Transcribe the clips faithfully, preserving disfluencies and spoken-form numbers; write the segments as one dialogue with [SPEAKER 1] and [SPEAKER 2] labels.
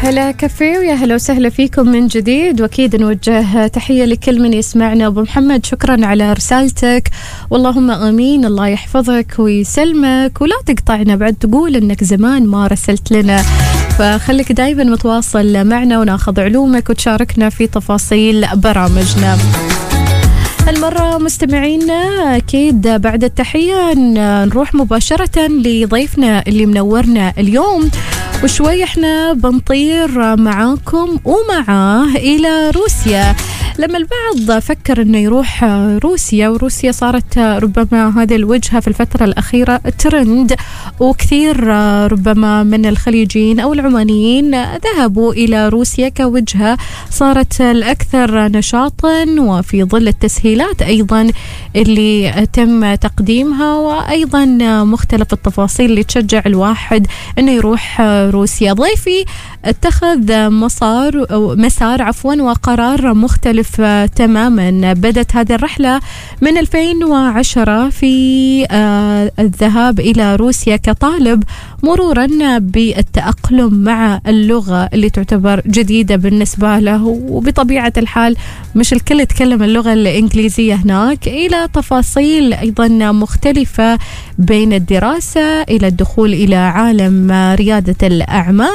[SPEAKER 1] هلا كافيه ويا هلا وسهلا فيكم من جديد، واكيد نوجه تحيه لكل من يسمعنا. ابو محمد شكرا على رسالتك، واللهم امين، الله يحفظك ويسلمك ولا تقطعنا بعد، تقول انك زمان ما رسلت لنا، فخليك دايما متواصل معنا وناخذ علومك وتشاركنا في تفاصيل برامجنا. المرة مستمعينا أكيد بعد التحية نروح مباشرة لضيفنا اللي منورنا اليوم، وشوي احنا بنطير معاكم ومعاه إلى روسيا. لما البعض فكر انه يروح روسيا، وروسيا صارت ربما هذه الوجهة في الفترة الأخيرة ترند، وكثير ربما من الخليجيين أو العمانيين ذهبوا إلى روسيا كوجهة صارت الأكثر نشاطا، وفي ظل التسهيلات أيضا اللي تم تقديمها، وأيضا مختلف التفاصيل اللي تشجع الواحد انه يروح روسيا. ضيفي اتخذ مسار أو مسار عفوا وقرار مختلف تماما. بدت هذه الرحلة من ألفين وعشرة في الذهاب إلى روسيا كطالب، مرورا بالتأقلم مع اللغة اللي تعتبر جديدة بالنسبة له، وبطبيعة الحال مش الكل يتكلم اللغة الإنجليزية هناك، إلى تفاصيل أيضا مختلفة بين الدراسة إلى الدخول إلى عالم ريادة الأعمال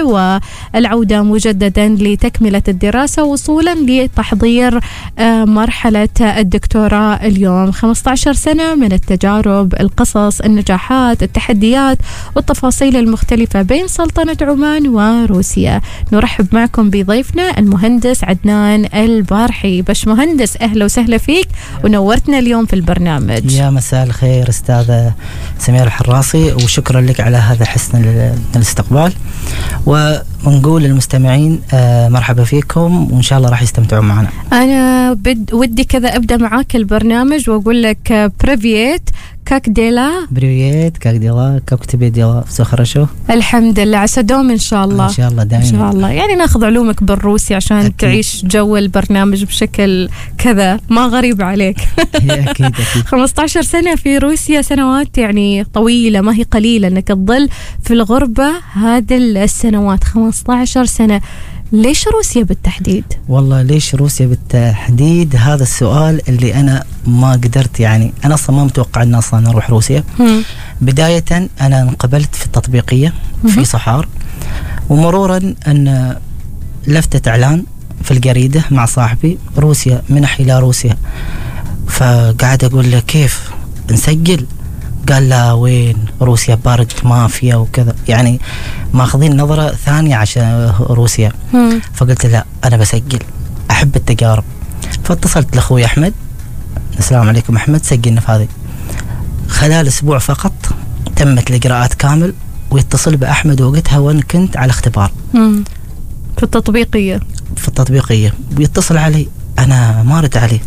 [SPEAKER 1] والعودة مجددا لتكملة الدراسة وصولا لتحضير مرحلة الدكتوراه. اليوم خمسة عشر سنة من التجارب، القصص، النجاحات، التحديات والتفاصيل المختلفة بين سلطنة عمان وروسيا. نرحب معكم بضيفنا المهندس عدنان البارحي. باش مهندس، أهلا وسهلا فيك ونورتنا اليوم في البرنامج.
[SPEAKER 2] يا مساء الخير أستاذة سمير الحراسي، وشكرا لك على هذا حسن الاستقبال، ونقول للمستمعين مرحبا فيكم، وإن شاء الله راح يستمتعوا معنا.
[SPEAKER 1] أنا بد ودي كذا أبدأ معاك البرنامج وأقول لك بريفيت كاك ديلا
[SPEAKER 2] بريفيت كاك ديلا كاك تبي ديلا سخرشو.
[SPEAKER 1] الحمد لله، عسدوم إن شاء الله.
[SPEAKER 2] إن شاء الله دائما
[SPEAKER 1] إن شاء الله، يعني ناخذ علومك بالروسي عشان أكيد تعيش جو البرنامج بشكل كذا ما غريب عليك.
[SPEAKER 2] أكيد أكيد.
[SPEAKER 1] خمسة عشر سنة في روسيا، سنوات يعني طويلة ما هي قليلة إنك تظل في الغربة هذه السنوات، خمسة عشر سنة. ليش روسيا بالتحديد؟
[SPEAKER 2] والله ليش روسيا بالتحديد، هذا السؤال اللي أنا ما قدرت، يعني أنا أصلا ما متوقع أن أصلا أروح روسيا. هم. بداية أنا انقبلت في التطبيقية في صحار، ومرورا أن لفتة إعلان في الجريدة مع صاحبي روسيا، منح إلى روسيا، فقعد أقول له كيف نسجل؟ قال لا وين روسيا برد مافيا وكذا، يعني ماخذين نظرة ثانية عشان روسيا. مم. فقلت لا أنا بسجل، أحب التجارب. فاتصلت لأخوي أحمد، السلام عليكم أحمد، سجلنا في هذه. خلال أسبوع فقط تمت الإجراءات كامل، ويتصل بأحمد وقتها وأنا كنت على اختبار.
[SPEAKER 1] مم. في التطبيقية
[SPEAKER 2] في التطبيقية ويتصل علي، أنا ما رد عليه،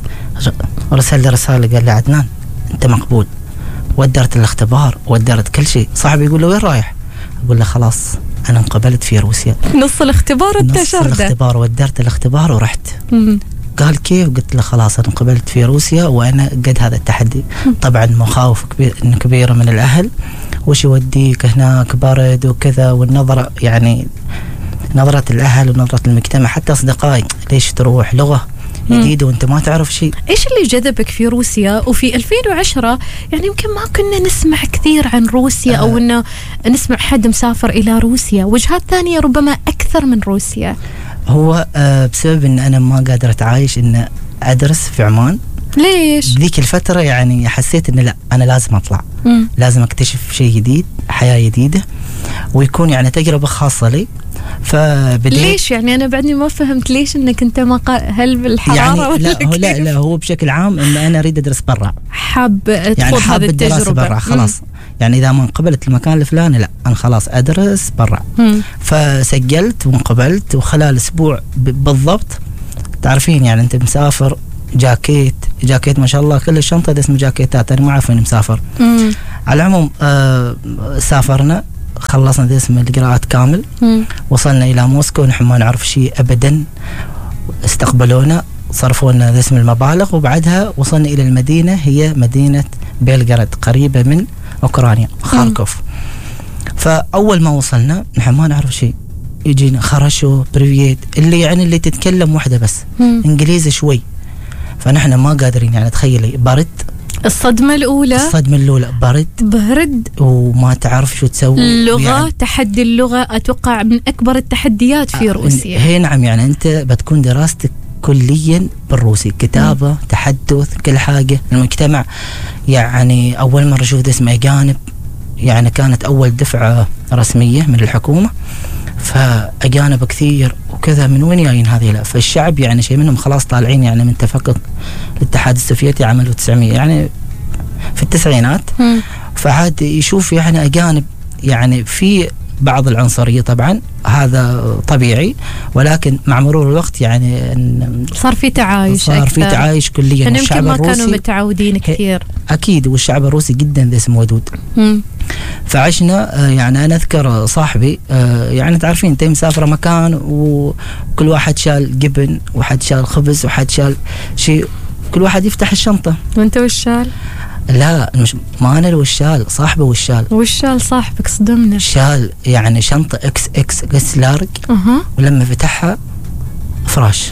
[SPEAKER 2] رسل لي رسالة قال لي عدنان أنت مقبول، ودرت الاختبار ودرت كل شيء. صاحبي يقول له وين رايح؟ أقول له خلاص أنا انقبلت في روسيا.
[SPEAKER 1] نص الاختبار انت شرده؟
[SPEAKER 2] نص الاختبار ودرت الاختبار ورحت. مم. قال كيف؟ قلت له خلاص أنا انقبلت في روسيا وأنا قد هذا التحدي. مم. طبعا مخاوف كبير كبيرة من الأهل، وش يوديك هناك برد وكذا، والنظرة يعني نظرة الأهل ونظرة المجتمع، حتى أصدقائي ليش تروح لغة جديد وانت ما تعرف شيء.
[SPEAKER 1] ايش اللي جذبك في روسيا؟ وفي ألفين وعشرة يعني يمكن ما كنا نسمع كثير عن روسيا، آه. او انه نسمع حد مسافر الى روسيا، وجهات ثانية ربما اكثر من روسيا.
[SPEAKER 2] هو آه بسبب ان انا ما قادر اتعايش ان ادرس في عمان.
[SPEAKER 1] ليش؟
[SPEAKER 2] ذيك الفترة يعني حسيت ان لا انا لازم اطلع، مم. لازم اكتشف شيء جديد، حياة جديدة، ويكون يعني تجربة خاصة لي. فبديت.
[SPEAKER 1] ليش يعني أنا بعدني ما فهمت ليش إنك أنت ما قا... هل بالحرارة
[SPEAKER 2] يعني
[SPEAKER 1] ولا
[SPEAKER 2] لا هو لا لا هو بشكل عام إن أنا أريد أدرس برا،
[SPEAKER 1] حاب
[SPEAKER 2] يعني
[SPEAKER 1] تخوض هذه التجربة
[SPEAKER 2] برا خلاص. مم. يعني إذا ما انقبلت المكان الفلاني لا أنا خلاص أدرس برا. مم. فسجلت وانقبلت، وخلال أسبوع بالضبط تعرفين يعني أنت مسافر جاكيت جاكيت ما شاء الله كل الشنطة ده اسمه جاكيتات، أنا ما أعرف إني مسافر. مم. على العموم آه سافرنا، خلصنا ذي اسم الإجراءات كامل. مم. وصلنا إلى موسكو ونحن ما نعرف شيء أبدا، استقبلونا صرفوا لنا ذي اسم المبالغ، وبعدها وصلنا إلى المدينة هي مدينة بيلغراد قريبة من أوكرانيا، خاركوف. فأول ما وصلنا نحن ما نعرف شيء، يجينا خرشو بريفيت اللي يعني اللي تتكلم واحدة بس
[SPEAKER 1] مم.
[SPEAKER 2] إنجليزي شوي، فنحن ما قادرين يعني تخيلي برد.
[SPEAKER 1] الصدمة الأولى
[SPEAKER 2] الصدمة الأولى برد
[SPEAKER 1] برد
[SPEAKER 2] وما تعرف شو تسوي.
[SPEAKER 1] اللغة
[SPEAKER 2] يعني
[SPEAKER 1] تحدي اللغة أتوقع من أكبر التحديات في روسيا.
[SPEAKER 2] هي نعم، يعني أنت بتكون دراستك كليا بالروسي، كتابة م. تحدث كل حاجة. المجتمع يعني أول مرة أشوف اسمه أجانب، يعني كانت أول دفعة رسمية من الحكومة، فأجانب كثير وكذا، من وين جايين هذه؟ لا فالشعب يعني شيء منهم خلاص طالعين يعني من تفكك الاتحاد السوفيتي عام ألف وتسعمية يعني في التسعينات، م. فعاد يشوف يعني أجانب، يعني في بعض العنصرية طبعا هذا طبيعي، ولكن مع مرور الوقت يعني
[SPEAKER 1] صار في تعايش
[SPEAKER 2] صار
[SPEAKER 1] أكثر.
[SPEAKER 2] في تعايش كليا.
[SPEAKER 1] والشعب ما الروسي كانوا متعودين كثير
[SPEAKER 2] أكيد، والشعب الروسي جدا ذي اسمه ودود. م. فعشنا يعني أنا أذكر صاحبي يعني تعرفين أنت مسافرة مكان وكل واحد شال جبن، واحد شال خبز، واحد شال شيء، كل واحد يفتح الشنطة.
[SPEAKER 1] وأنت والشال؟
[SPEAKER 2] لا مش ما أنا والشال، صاحبه والشال.
[SPEAKER 1] والشال صاحبك صدمنا.
[SPEAKER 2] شال يعني شنطة إكس إكس إكس لارج،
[SPEAKER 1] أه.
[SPEAKER 2] ولما فتحها فراش.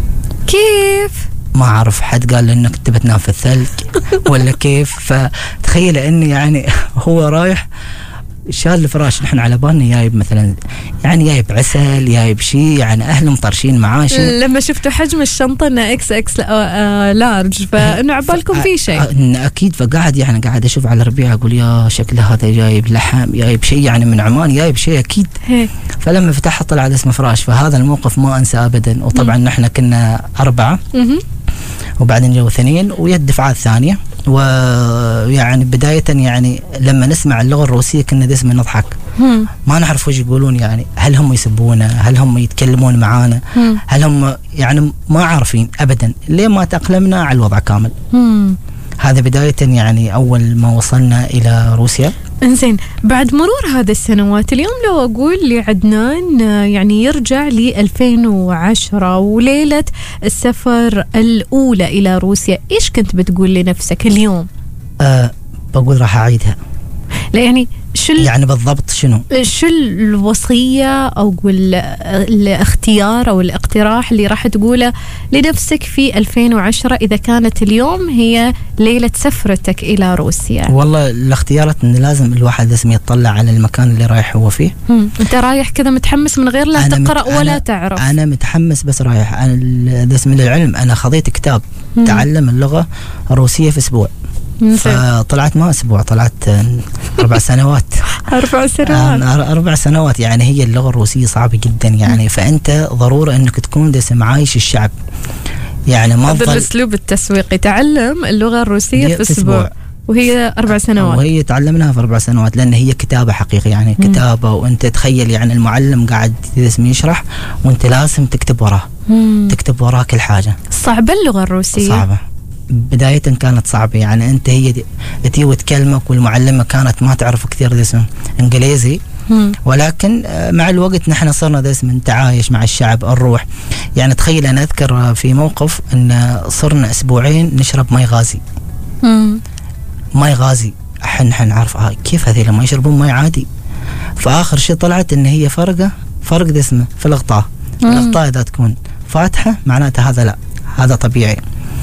[SPEAKER 1] كيف؟
[SPEAKER 2] ما أعرف، حد قال إنك تبى تنام في الثلج ولا كيف. فتخيل إني يعني هو رايح شال الفراش، نحن على بالنا جايب مثلا يعني جايب عسل، جايب شيء يعني أهل مطرشين معاه شيء.
[SPEAKER 1] لما شفتوا حجم الشنطة إنه إكس إكس لارج فإنه عبالكم في شيء.
[SPEAKER 2] أكيد. فقاعد يعني قاعد أشوف على الربيع أقول يا شكله هذا جايب لحم، جايب شيء يعني من عمان، جايب شيء أكيد.
[SPEAKER 1] هي.
[SPEAKER 2] فلما فتحها طلع على اسمه فراش، فهذا الموقف ما أنسى أبدا. وطبعا م. نحن كنا أربعة م- وبعدين جو اثنين ويد دفعات ثانية، ويعني بداية يعني لما نسمع اللغة الروسية كنا دسم نضحك، ما نعرف وش يقولون، يعني هل هم يسبونا، هل هم يتكلمون معانا، هل هم يعني ما عارفين أبدا، ليه ما تأقلمنا على الوضع كامل. هذا بداية يعني أول ما وصلنا إلى روسيا.
[SPEAKER 1] إنزين، بعد مرور هذا السنوات اليوم لو أقول لعدنان يعني يرجع ل ألفين وعشرة وليلة السفر الأولى إلى روسيا، إيش كنت بتقول لنفسك اليوم؟
[SPEAKER 2] أه بقول راح أعيدها.
[SPEAKER 1] لا يعني شو
[SPEAKER 2] يعني بالضبط شنو؟
[SPEAKER 1] شو الوصية أو الاختيار أو الاقتراح اللي راح تقوله لنفسك في ألفين وعشرة إذا كانت اليوم هي ليلة سفرتك إلى روسيا؟
[SPEAKER 2] والله الاختيارات إن لازم الواحد لازم يطلع على المكان اللي رايح هو فيه.
[SPEAKER 1] مم. أنت رايح كذا متحمس من غير لا تقرأ مت... ولا
[SPEAKER 2] أنا
[SPEAKER 1] تعرف.
[SPEAKER 2] أنا متحمس بس رايح. أنا دسم للعلم أنا خذيت كتاب مم. تعلم اللغة الروسية في أسبوع. فطلعت ما أسبوع، طلعت أربع سنوات.
[SPEAKER 1] أربع سنوات
[SPEAKER 2] أربع سنوات يعني هي اللغة الروسية صعبة جدا يعني. فأنت ضرورة أنك تكون دسم عايش الشعب، يعني ما
[SPEAKER 1] هذا الأسلوب التسويقي. تعلم اللغة الروسية في أسبوع وهي أربع سنوات،
[SPEAKER 2] وهي تعلمناها في أربع سنوات لأن هي كتابة حقيقة يعني مم. كتابة. وأنت تخيل يعني المعلم قاعد يشرح وأنت لازم تكتب وراه مم. تكتب وراه كل حاجة.
[SPEAKER 1] صعبة اللغة الروسية؟
[SPEAKER 2] صعبة بداية كانت صعبة يعني. أنت هي تي وتكلمك والمعلمة كانت ما تعرف كثير دسم إنجليزي مم. ولكن مع الوقت نحن صرنا دسم نتعايش مع الشعب الروح يعني. تخيل أنا أذكر في موقف أن صرنا أسبوعين نشرب ماء غازي مم. ماء غازي نحن نعرف آه كيف هذي لما يشربون ماء عادي. فآخر شيء طلعت أن هي فرقة فرق دسمة في الأغطاء. الأغطاء إذا تكون فاتحة معناتها هذا لا هذا طبيعي،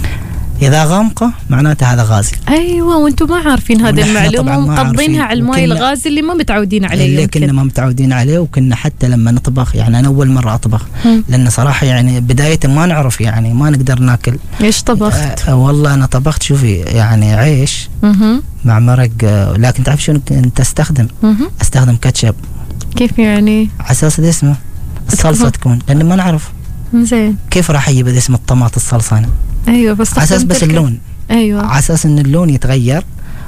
[SPEAKER 2] إذا غامقة معناتها هذا غازي.
[SPEAKER 1] أيوة، وانتم ما عارفين هذه المعلومة ومقضينها على الماء الغازي اللي ما متعودين عليه.
[SPEAKER 2] اللي
[SPEAKER 1] يمكن.
[SPEAKER 2] كنا ما متعودين عليه. وكنا حتى لما نطبخ يعني أنا أول مرة أطبخ م. لأن صراحة يعني بداية ما نعرف يعني ما نقدر ناكل.
[SPEAKER 1] إيش طبخت؟
[SPEAKER 2] آه والله أنا طبخت شوفي يعني عيش
[SPEAKER 1] م-
[SPEAKER 2] مع مرق آه لكن تعرف شنو كنت أستخدم؟ م- أستخدم كاتشب.
[SPEAKER 1] كيف يعني؟
[SPEAKER 2] على أساس اسمه الصلصة تكون لأن ما نعرف
[SPEAKER 1] زين
[SPEAKER 2] كيف راح أجيب اسم الطماط الصلصة أنا.
[SPEAKER 1] أيوة بس
[SPEAKER 2] أساس بس اللون.
[SPEAKER 1] أيوة
[SPEAKER 2] على أساس إن اللون يتغير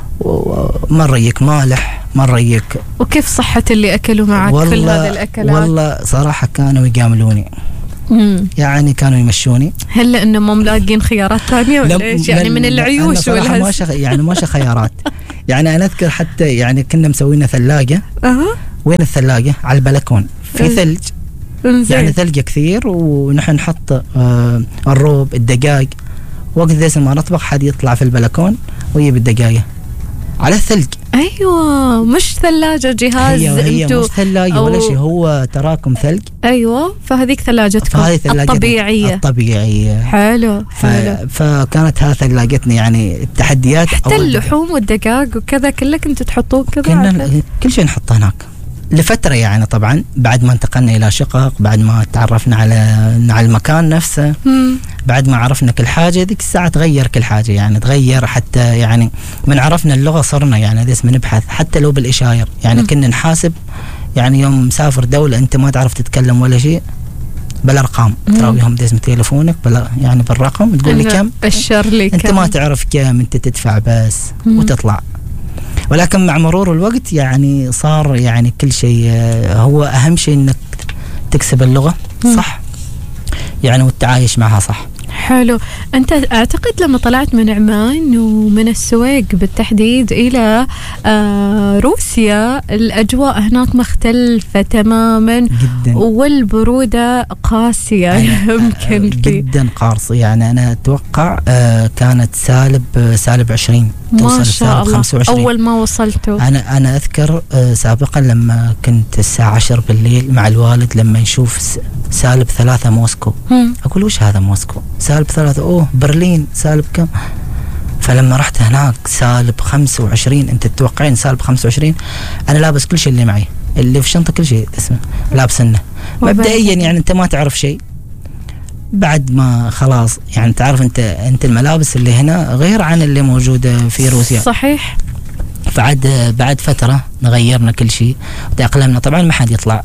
[SPEAKER 2] ومرة يك مالح مرة يك.
[SPEAKER 1] وكيف صحة اللي أكلوا معك كل هذه الأكلات؟
[SPEAKER 2] والله صراحة كانوا يجاملوني مم. يعني كانوا يمشوني.
[SPEAKER 1] هل لأنه ما ملاقين خيارات ثانية ولا إيش يعني من العيوش ولا
[SPEAKER 2] ما شخ... يعني ما خيارات يعني أنا أذكر حتى يعني كنا مسوينا ثلاجة
[SPEAKER 1] أه.
[SPEAKER 2] وين الثلاجة؟ على البلكون في أه. ثلج
[SPEAKER 1] انزين.
[SPEAKER 2] يعني ثلج كثير ونحن نحط آه الروب الدجاج. وقت ذي ما نطبخ حد يطلع في البلكون ويجيب الدجاجة على الثلج.
[SPEAKER 1] ايوه مش ثلاجه جهاز،
[SPEAKER 2] هي, هي مش ثلاجه ولا شيء، هو تراكم ثلج.
[SPEAKER 1] ايوه فهذيك ثلاجتكم الطبيعيه
[SPEAKER 2] الطبيعيه.
[SPEAKER 1] حلو حلو.
[SPEAKER 2] فكانت هذا ثلاجتنا يعني التحديات.
[SPEAKER 1] حتى اللحوم والدجاج وكذا كله كنتوا تحطوه كذا؟
[SPEAKER 2] كل شيء نحطه هناك لفتره يعني. طبعا بعد ما انتقلنا الى شقق، بعد ما تعرفنا على على المكان نفسه، مم. بعد ما عرفنا كل حاجه، ذيك الساعه تغير كل حاجه يعني، تغير حتى يعني من عرفنا اللغه صرنا يعني ليش نبحث حتى لو بالاشاره يعني. مم. كنا نحاسب يعني يوم مسافر دوله انت ما تعرف تتكلم ولا شيء، بالارقام تراويهم ديسم تليفونك بلا يعني بالرقم تقول لي كم،
[SPEAKER 1] اشر لي
[SPEAKER 2] انت
[SPEAKER 1] كم.
[SPEAKER 2] ما تعرف كم، انت تدفع بس. مم. وتطلع. ولكن مع مرور الوقت يعني صار يعني كل شيء، هو أهم شيء إنك تكسب اللغة صح يعني والتعايش معها صح.
[SPEAKER 1] حلو. أنت أعتقد لما طلعت من عمان ومن السويق بالتحديد إلى آه روسيا الأجواء هناك مختلفة تماما
[SPEAKER 2] جدا،
[SPEAKER 1] والبرودة قاسية يمكن
[SPEAKER 2] جدا قارصة يعني. أنا أتوقع آه كانت سالب سالب عشرين،
[SPEAKER 1] ما شاء الله خمسة وعشرين أول ما وصلتوا.
[SPEAKER 2] أنا أنا أذكر آه سابقا لما كنت الساعة عشر بالليل مع الوالد لما يشوف سالب ثلاثة موسكو، هم. أقول وش هذا موسكو سالب ثلاثة؟ أوه برلين سالب كم؟ فلما رحت هناك سالب خمسة وعشرين. أنت تتوقعين سالب خمسة وعشرين؟ أنا لابس كل شيء اللي معي، اللي في الشنطة كل شيء اسمه لابسنه مبدئيا يعني. أنت ما تعرف شيء بعد ما خلاص يعني تعرف أنت أنت الملابس اللي هنا غير عن اللي موجودة في روسيا.
[SPEAKER 1] صحيح.
[SPEAKER 2] فعد بعد فترة غيرنا كل شيء وتأقلمنا. طبعا ما حد يطلع،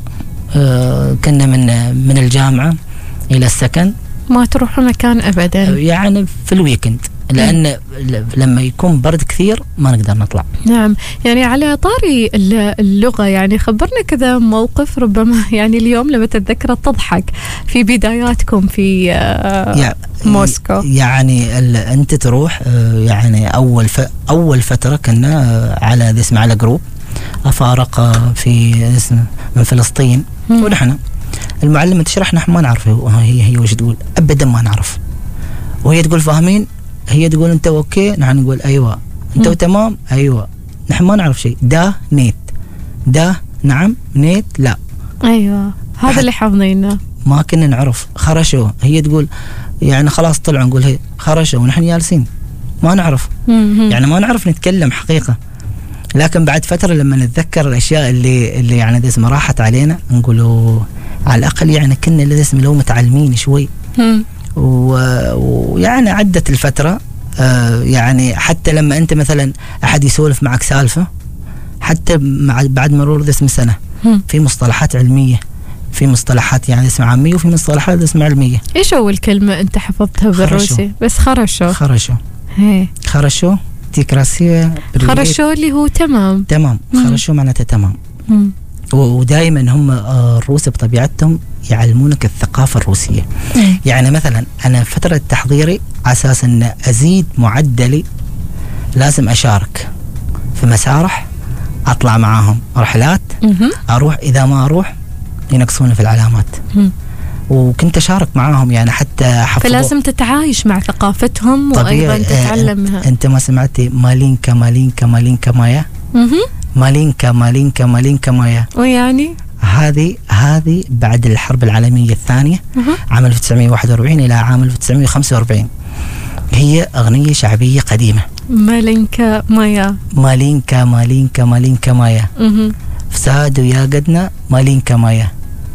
[SPEAKER 2] آه كنا من من الجامعة إلى السكن
[SPEAKER 1] ما تروحوا مكان أبدا
[SPEAKER 2] يعني في الويكند، لأن لما يكون برد كثير ما نقدر نطلع.
[SPEAKER 1] نعم. يعني على طاري اللغة يعني خبرنا كذا موقف ربما يعني اليوم لما تتذكره تضحك في بداياتكم في يعني موسكو. يعني
[SPEAKER 2] أنت تروح يعني أول ف أول فترة كنا على ذي اسمه على جروب أفارقة في اسم من فلسطين، ونحن المعلمة تشرح نحن ما نعرف هي هي وش تقول أبدا ما نعرف، وهي تقول فاهمين، هي تقول أنت أوكي، نحن نقول أيوة، أنت تمام أيوة، نحن ما نعرف شيء. ده نيت، ده نعم، نيت لا.
[SPEAKER 1] أيوة هذا اللي حافظينه.
[SPEAKER 2] ما كنا نعرف. خرشوا، هي تقول يعني خلاص طلعوا، نقول هي خرشوا ونحن جالسين ما نعرف يعني ما نعرف نتكلم حقيقة. لكن بعد فترة لما نتذكر الأشياء اللي اللي يعني ذي اسمه راحت علينا نقولوا على الأقل يعني كنا اللي اسمه لو متعلمين شوي. ويعني عدت الفترة آه يعني حتى لما أنت مثلا أحد يسولف معك سالفة حتى مع بعد مرور ذي اسمه سنة في مصطلحات علمية، في مصطلحات يعني اسمها عامية، وفي مصطلحات اسمها علمية.
[SPEAKER 1] إيش أول كلمة أنت حفظتها بالروسي؟ بس خرشوا.
[SPEAKER 2] خرشوا.
[SPEAKER 1] هي.
[SPEAKER 2] خرشوا. تيكراسية.
[SPEAKER 1] خرشوا اللي هو تمام.
[SPEAKER 2] تمام. خرشوا معناته تمام. مم. ودائما هم الروس بطبيعتهم يعلمونك الثقافة الروسية. مم. يعني مثلا أنا فترة تحضيري أساس أن أزيد معدلي لازم أشارك في مسارح، أطلع معاهم رحلات. مم. أروح إذا ما أروح ينقصوني في العلامات. مم. وكنت أشارك معاهم يعني حتى حفظوا.
[SPEAKER 1] فلازم تتعايش مع ثقافتهم وأيضا تتعلمها.
[SPEAKER 2] أنت ما سمعتي مالينكا مالينكا مالينكا مايا؟ مالينكا مالينكا مالينكا مايا.
[SPEAKER 1] ويعني
[SPEAKER 2] هذه هذه بعد الحرب العالمية الثانية عام ألف وتسعمائة وواحد وأربعين إلى عام ألف وتسعمائة وخمسة وأربعين. هي أغنية شعبية قديمة.
[SPEAKER 1] مالينكا مايا.
[SPEAKER 2] مالينكا مالينكا مالينكا مايا. فساد ويا قدنا مالينكا مايا.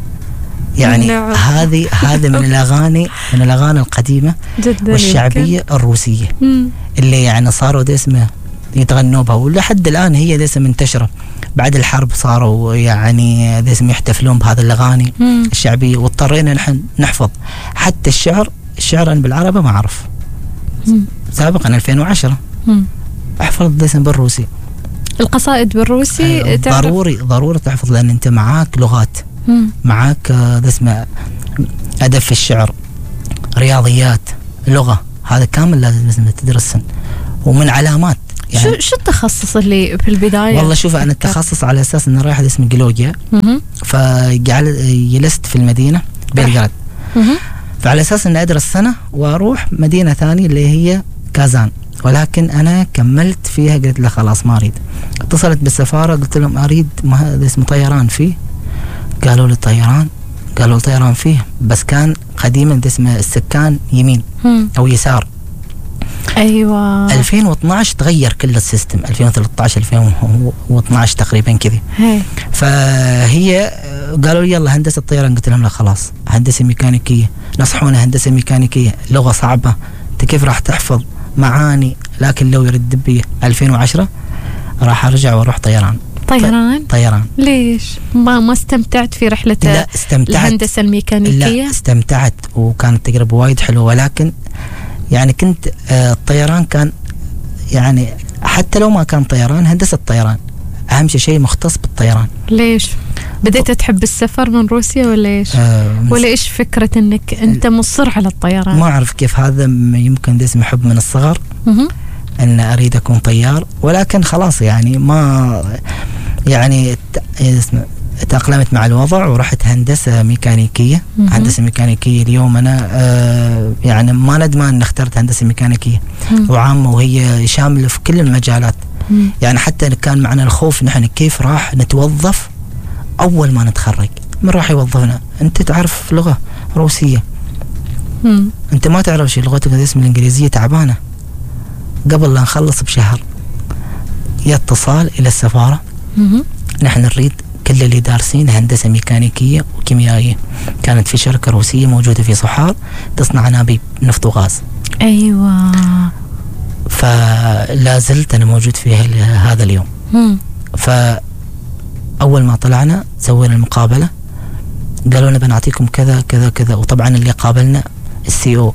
[SPEAKER 2] يعني نعم. هذه هذه من الأغاني من الأغاني القديمة جدا والشعبية يمكن. الروسية مم. اللي يعني صاروا ده اسمه يتغنوا بها، ولحد الآن هي ده اسم منتشرة. بعد الحرب صاروا يعني ده اسم يحتفلون بهذه الأغاني مم. الشعبية، واضطرينا نحن نحفظ حتى الشعر. الشعر أنا بالعربي ما أعرف. سابقا ألفين وعشرة مم. أحفظ ده اسم بالروسي.
[SPEAKER 1] القصائد بالروسي
[SPEAKER 2] أيوة. ضروري ضروري تحفظ، لأن أنت معاك لغات، مم. معاك ده اسمه أدب في الشعر، رياضيات، لغة، هذا كامل لازم تدرسن. ومن علامات
[SPEAKER 1] يعني شو شو التخصص اللي في البداية؟
[SPEAKER 2] والله شوف أنا التخصص على أساس أنه رايح اسمه جيولوجيا، فجعل جلست في المدينة بلغراد، فعلى أساس أن أدرس سنة وأروح مدينة ثانية اللي هي كازان، ولكن أنا كملت فيها، قلت له خلاص ما أريد. اتصلت بالسفارة قلت لهم أريد هذا اسمه طيران فيه، قالوا لي طيران، قالوا لي طيران فيه، بس كان قديما اسمه السكان يمين
[SPEAKER 1] مم.
[SPEAKER 2] أو يسار.
[SPEAKER 1] أيوة.
[SPEAKER 2] ألفين واثناشر تغير كل السيستم، ألفين وثلاثة عشر ألفين واثناشر تقريبا كذا. فهي قالوا لي يلا هندسة الطيران، قلت لهم لا خلاص هندسة ميكانيكية، نصحونا هندسة ميكانيكية، لغة صعبة، انت كيف راح تحفظ معاني، لكن لو يرد بي ألفين وعشرة راح ارجع واروح طيران.
[SPEAKER 1] طيران؟
[SPEAKER 2] طيران.
[SPEAKER 1] ليش؟ ما ما استمتعت في رحلة
[SPEAKER 2] لا استمتعت،
[SPEAKER 1] الهندسة الميكانيكية؟
[SPEAKER 2] لا استمتعت وكانت تجربة وايد حلوة، ولكن يعني كنت آه الطيران كان يعني حتى لو ما كان طيران، هندسة الطيران أهم شيء مختص بالطيران.
[SPEAKER 1] ليش؟ بديت تحب السفر من روسيا ولا إيش؟
[SPEAKER 2] آه
[SPEAKER 1] ولا إيش فكرة إنك أنت مصر على الطيران؟
[SPEAKER 2] ما أعرف كيف، هذا يمكن ده اسمه حب من الصغر، أن أريد أكون طيار، ولكن خلاص يعني ما يعني اسمه تأقلمت مع الوضع ورحت هندسة ميكانيكية. مم. هندسة ميكانيكية اليوم أنا آه يعني ما ندمان أن اخترت هندسة ميكانيكية. مم. وعامة، وهي شاملة في كل المجالات. مم. يعني حتى كان معنا الخوف نحن كيف راح نتوظف أول ما نتخرج، من راح يوظفنا؟ أنت تعرف لغة روسية. مم. أنت ما تعرف شيء، لغتك الاسم الإنجليزية تعبانة. قبل لا نخلص بشهر يتصل إلى السفارة. مم. نحن نريد كل اللي دارسين هندسة ميكانيكية وكيميائية. كانت في شركة روسية موجودة في صحار تصنع أنابيب نفط وغاز.
[SPEAKER 1] أيوة.
[SPEAKER 2] فلا زلت أنا موجود فيها هذا اليوم. مم. فأول ما طلعنا سوينا المقابلة، قالوا لنا بنعطيكم كذا كذا كذا، وطبعا اللي قابلنا السي او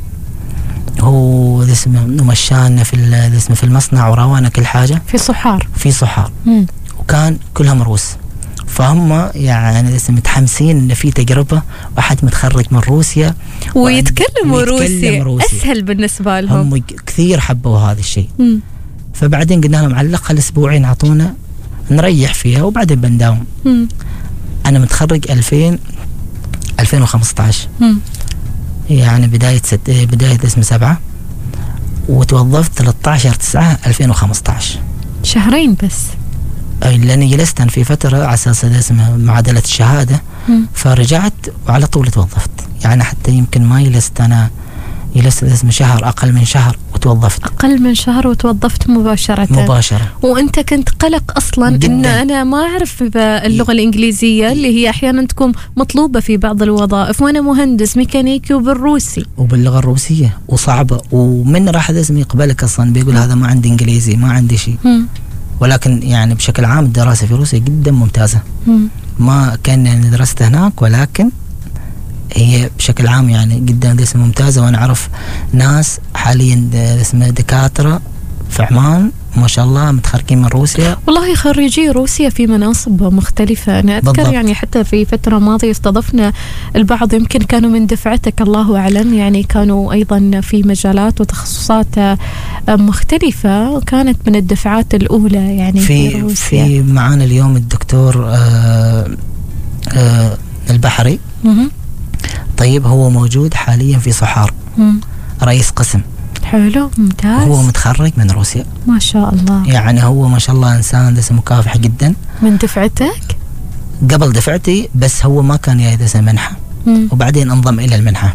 [SPEAKER 2] هو اسمه مشانا في اسمه في المصنع وراوانا كل حاجة
[SPEAKER 1] في صحار.
[SPEAKER 2] في صحار. مم. وكان كلهم روس، فهم يعني متحمسين ان في تجربه واحد متخرج من روسيا
[SPEAKER 1] ويتكلموا روسي. روسي اسهل بالنسبه لهم.
[SPEAKER 2] هم كثير حبوا هذا الشيء. مم. فبعدين قلنا لهم على الاقل اسبوعين اعطونا نريح فيها وبعدين بنداوم. مم. انا متخرج ألفين ألفين وخمسة عشر. مم. يعني بدايه ست بدايه اسم سبعة، وتوظفت ثلاثة عشر تسعة ألفين وخمسة عشر.
[SPEAKER 1] شهرين بس.
[SPEAKER 2] لأني جلست في فترة على أساس اسمه معادلة الشهادة. مم. فرجعت وعلى طول توظفت، يعني حتى يمكن ما جلست أنا، جلست اسمه شهر، أقل من شهر وتوظفت.
[SPEAKER 1] أقل من شهر وتوظفت مباشرة.
[SPEAKER 2] مباشرة.
[SPEAKER 1] وأنت كنت قلق أصلا جداً. إن أنا ما أعرف اللغة الإنجليزية اللي هي أحيانا تكون مطلوبة في بعض الوظائف، وأنا مهندس ميكانيكي وبالروسي
[SPEAKER 2] وباللغة الروسية وصعبة، ومن راح اسمه يقبلك أصلا بيقول هذا ما عندي إنجليزي، ما عندي شيء. مم. ولكن يعني بشكل عام الدراسة في روسيا جدا ممتازة. مم. ما كان يعني درست هناك، ولكن هي بشكل عام يعني جدا ممتازة. وأنا أعرف ناس حاليا اسمه دكاترة في عمان ما شاء الله متخرجين من روسيا.
[SPEAKER 1] والله خريجي روسيا في مناصب مختلفة. أنا أذكر بالضبط. يعني حتى في فترة ماضية استضفنا البعض يمكن كانوا من دفعتك الله أعلم، يعني كانوا أيضا في مجالات وتخصصات مختلفة، وكانت من الدفعات الأولى يعني في, في روسيا.
[SPEAKER 2] في معانا اليوم الدكتور آآ آآ البحري. م- طيب هو موجود حاليا في صحار. م- رئيس قسم.
[SPEAKER 1] حلو، ممتاز.
[SPEAKER 2] هو متخرج من روسيا
[SPEAKER 1] ما شاء الله.
[SPEAKER 2] يعني هو ما شاء الله إنسان دسم مكافح جدا.
[SPEAKER 1] من دفعتك؟
[SPEAKER 2] قبل دفعتي، بس هو ما كان يدرس منحة. مم. وبعدين انضم إلى المنحة.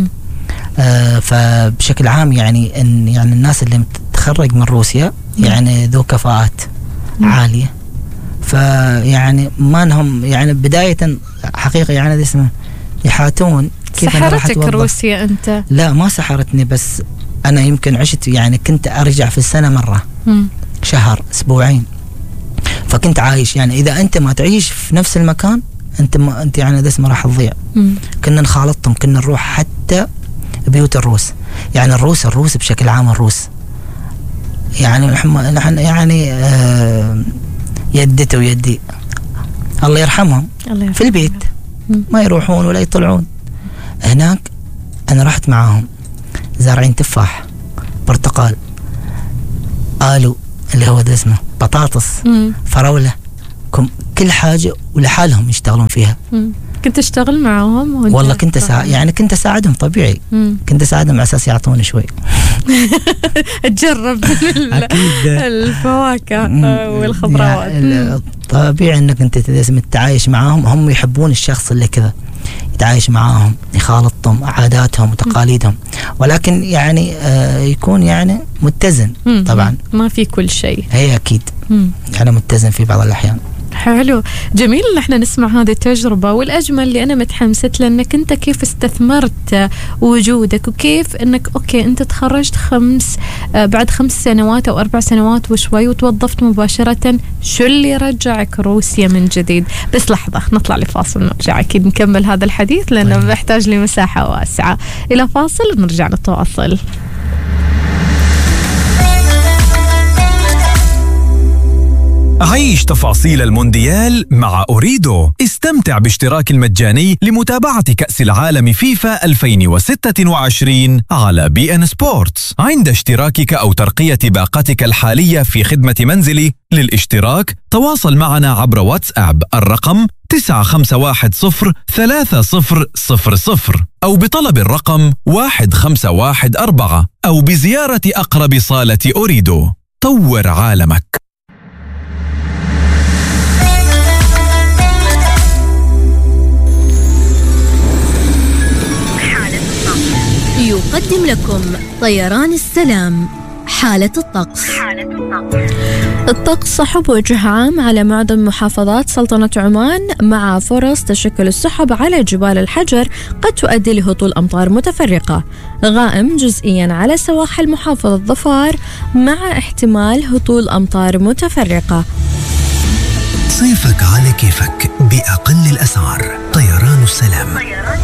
[SPEAKER 2] آه فبشكل عام يعني إن يعني الناس اللي متخرج من روسيا مم. يعني ذو كفاءات مم. عالية. فيعني ما لهم يعني بداية حقيقة يعني اسمه يحاتون كيف أنا راح أتوظف.
[SPEAKER 1] سحرتك روسيا أنت؟
[SPEAKER 2] لا ما سحرتني، بس أنا يمكن عشت يعني كنت أرجع في السنة مرة. مم. شهر أسبوعين، فكنت عايش يعني إذا أنت ما تعيش في نفس المكان أنت ما أنت يعني ده اسمه راح تضيع. كنا نخالطهم، كنا نروح حتى بيوت الروس. يعني الروس الروس بشكل عام الروس يعني نحن يعني آه يدته ويدي الله يرحمهم الله في البيت مم. ما يروحون ولا يطلعون. هناك أنا رحت معاهم زارعين تفاح، برتقال، آلو اللي هو ده اسمه بطاطس، مم. فراولة، عندكم كل حاجة ولحالهم يشتغلون فيها.
[SPEAKER 1] مم. كنت أشتغل معهم؟
[SPEAKER 2] والله كنت سا... يعني كنت أساعدهم طبيعي. مم. كنت أساعدهم على أساس يعطوني شوي
[SPEAKER 1] تجرب الفواكه والخضروات.
[SPEAKER 2] يعني طبيعي أنك أنت لازم تتعايش معهم، هم يحبون الشخص اللي كذا يتعايش معاهم، يخالطهم عاداتهم وتقاليدهم، ولكن يعني آه يكون يعني متزن. طبعا
[SPEAKER 1] ما في كل شيء،
[SPEAKER 2] هي أكيد يعني متزن في بعض الأحيان.
[SPEAKER 1] حلو، جميل ان احنا نسمع هذه التجربة. والاجمل اللي انا متحمست لانك انت كيف استثمرت وجودك، وكيف انك اوكي انت تخرجت خمس آه بعد خمس سنوات او اربع سنوات وشوي وتوظفت مباشرة. شو اللي رجعك روسيا من جديد؟ بس لحظة نطلع لفاصل نرجع اكيد نكمل هذا الحديث لانه بيحتاج لمساحة واسعة. الى فاصل ونرجع نتواصل.
[SPEAKER 3] عيش تفاصيل المونديال مع أوريدو. استمتع باشتراك المجاني لمتابعة كأس العالم فيفا ألفين وستة وعشرين على بي إن سبورتس عند اشتراكك أو ترقية باقتك الحالية في خدمة منزلي. للاشتراك تواصل معنا عبر واتساب الرقم تسعة خمسة واحد صفر ثلاثة صفر صفر صفر أو بطلب الرقم واحد خمسة واحد أربعة أو بزيارة أقرب صالة أوريدو. طور عالمك.
[SPEAKER 4] يقدم لكم طيران السلام حالة الطقس.
[SPEAKER 1] الطقس سحب بوجه عام على معظم محافظات سلطنة عمان، مع فرص تشكل السحب على جبال الحجر قد تؤدي لهطول أمطار متفرقة. غائم جزئيا على سواحل محافظة ظفار مع احتمال هطول أمطار متفرقة.
[SPEAKER 5] صيفك على كيفك بأقل الأسعار. طيران السلام.